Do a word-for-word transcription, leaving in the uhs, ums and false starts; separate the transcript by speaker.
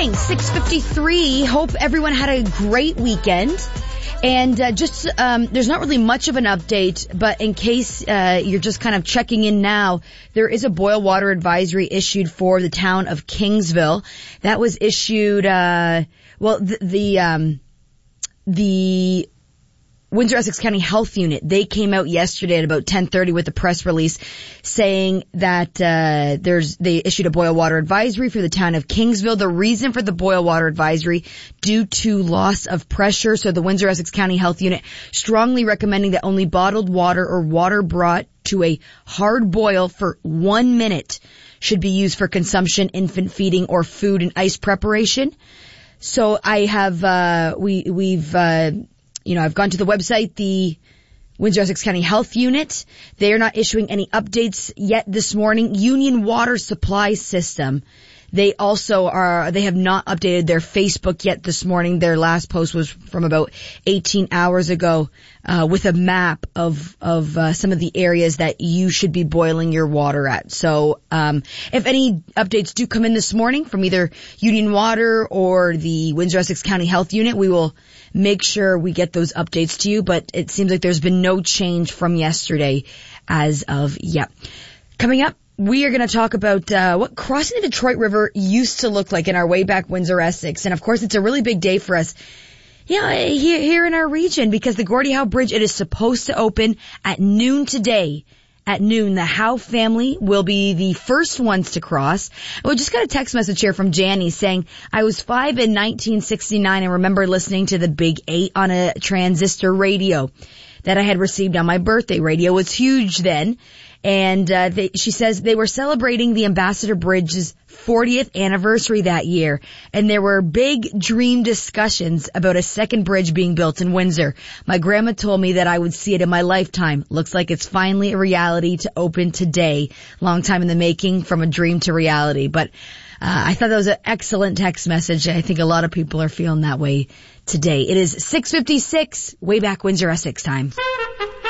Speaker 1: morning, six fifty-three. Hope everyone had a great weekend. And uh, just, um, there's not really much of an update, but in case uh, you're just kind of checking in now, there is a boil water advisory issued for the town of Kingsville. That was issued, uh, well, the, the, um, the Windsor-Essex County Health Unit, they came out yesterday at about ten thirty with a press release saying that uh there's they issued a boil water advisory for the town of Kingsville. The reason for the boil water advisory, due to loss of pressure. So the Windsor-Essex County Health Unit strongly recommending that only bottled water or water brought to a hard boil for one minute should be used for consumption, infant feeding, or food and ice preparation. So I have, uh, we, we've, uh, you know, I've gone to the website, the Windsor-Essex County Health Unit. They are not issuing any updates yet this morning. Union Water Supply System. They also are, they have not updated their Facebook yet this morning. Their last post was from about eighteen hours ago, uh, with a map of, of, uh, some of the areas that you should be boiling your water at. So, um, if any updates do come in this morning from either Union Water or the Windsor-Essex County Health Unit, we will make sure we get those updates to you. But it seems like there's been no change from yesterday as of yet. Coming up, we are going to talk about uh what crossing the Detroit River used to look like in our way back Windsor-Essex. And of course, it's a really big day for us, you know, here, here in our region, because the Gordie Howe Bridge, it is supposed to open at noon today. At noon, the Howe family will be the first ones to cross. We just got a text message here from Janny saying, I was five in nineteen sixty-nine and remember listening to the Big Eight on a transistor radio that I had received on my birthday. Radio was huge then. And uh, they, she says they were celebrating the Ambassador Bridge's fortieth anniversary that year, and there were big dream discussions about a second bridge being built in Windsor. My grandma told me that I would see it in my lifetime. Looks like it's finally a reality to open today. Long time in the making, from a dream to reality. But uh, I thought that was an excellent text message. I think a lot of people are feeling that way today. It is six fifty-six, way back Windsor-Essex time.